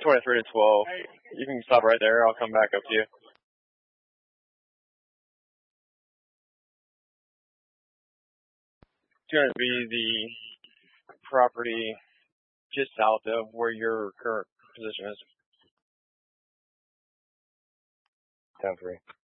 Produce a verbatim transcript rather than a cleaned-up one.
twenty-three to twelve. You can stop right there. I'll come back up to you. It's going to be the property just south of where your current position is. ten three.